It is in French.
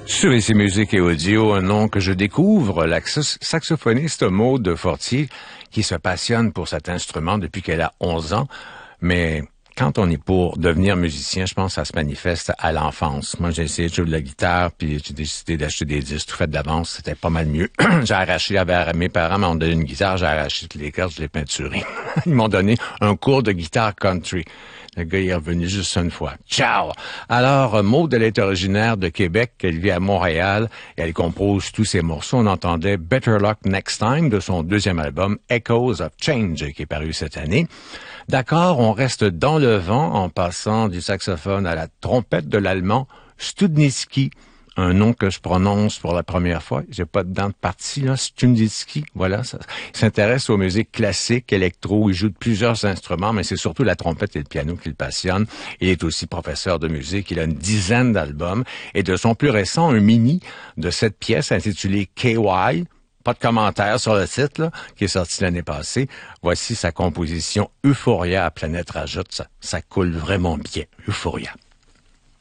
Sur ici Musique et Audio, un nom que je découvre, la saxophoniste Maude Fortier, qui se passionne pour cet instrument depuis qu'elle a 11 ans, mais quand on est pour devenir musicien, je pense que ça se manifeste à l'enfance. Moi, j'ai essayé de jouer de la guitare, puis j'ai décidé d'acheter des disques tout fait d'avance. C'était pas mal mieux. Mes parents m'ont donné une guitare, j'ai arraché toutes les cordes, je l'ai peinturée. Ils m'ont donné un cours de guitare country. Le gars, il est revenu juste une fois. Ciao! Alors, Maude, elle est originaire de Québec, elle vit à Montréal, et elle compose tous ses morceaux. On entendait Better Luck Next Time de son deuxième album, Echoes of Change, qui est paru cette année. D'accord, on reste dans le vent en passant du saxophone à la trompette de l'allemand Studnicki, un nom que je prononce pour la première fois. J'ai pas de dents de partie, là. Studnicki, voilà. Ça. Il s'intéresse aux musiques classiques, électro. Il joue de plusieurs instruments, mais c'est surtout la trompette et le piano qui le passionnent. Il est aussi professeur de musique. Il a une dizaine d'albums. Et de son plus récent, un mini de cette pièce intitulée KY, pas de commentaire sur le site, là, qui est sorti l'année passée. Voici sa composition Euphoria à Planète Rajoute. Ça coule vraiment bien. Euphoria.